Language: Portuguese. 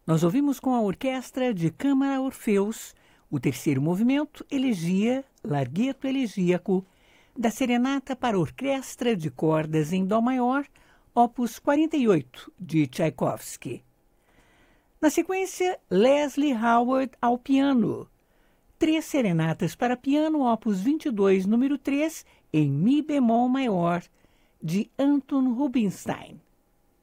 Nós ouvimos com a Orquestra de Câmara Orfeus o terceiro movimento, Elegia, Largheto Elegíaco, da Serenata para Orquestra de Cordas em Dó Maior, opus 48, de Tchaikovsky. Na sequência, Leslie Howard ao piano. Três serenatas para piano, opus 22, número 3, em Mi bemol maior, de Anton Rubinstein.